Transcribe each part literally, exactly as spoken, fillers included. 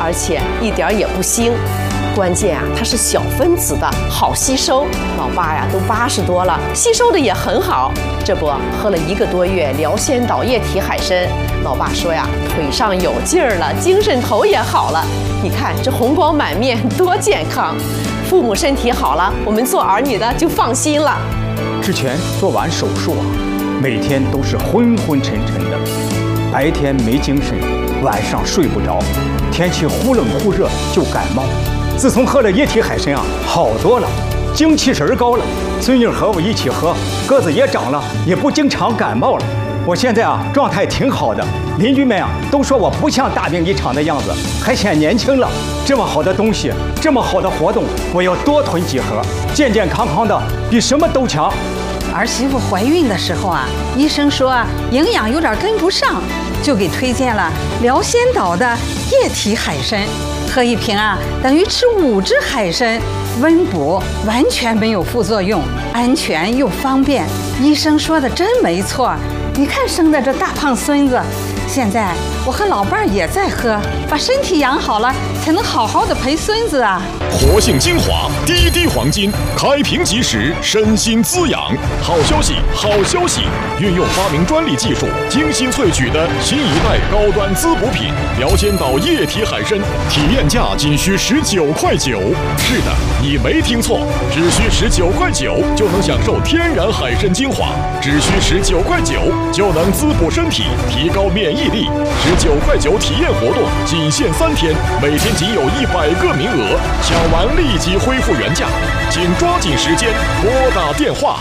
而且一点也不腥。关键啊，它是小分子的，好吸收。老爸呀，都八十多了，吸收的也很好。这不，喝了一个多月辽仙岛液体海参，老爸说呀，腿上有劲儿了，精神头也好了。你看这红光满面，多健康！父母身体好了，我们做儿女的就放心了。 之前做完手术啊，每天都是昏昏沉沉的，白天没精神，晚上睡不着，天气忽冷忽热就感冒。自从喝了液体海参啊，好多了，精气神儿高了。孙女和我一起喝，个子也长了，也不经常感冒了。我现在啊，状态挺好的，邻居们啊都说我不像大病一场的样子，还显年轻了。这么好的东西，这么好的活动，我要多囤几盒，健健康康的，比什么都强。 儿媳妇怀孕的时候啊，医生说营养有点跟不上，就给推荐了辽仙岛的液体海参。喝一瓶啊，等于吃五只海参，温补，完全没有副作用，安全又方便。医生说的真没错。你看生的这大胖孙子，现在我和老伴儿也在喝，把身体养好了，才能好好的陪孙子啊。 活性精华，滴滴黄金，开瓶即食，身心滋养。好消息，好消息！运用发明专利技术，精心萃取的新一代高端滋补品——辽仙岛液体海参，体验价仅需十九块九。是的，你没听错，只需十九块九就能享受天然海参精华，只需十九块九就能滋补身体，提高免疫力。十九块九体验活动仅限三天，每天仅有一百个名额，抢完立即恢复原价，请抓紧时间拨打电话。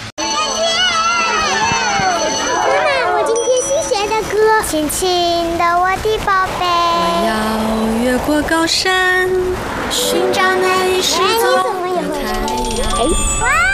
妈妈，我今天新学的歌，亲亲的我的宝贝。 我要越过高山，寻找那一失踪的太阳。 哇！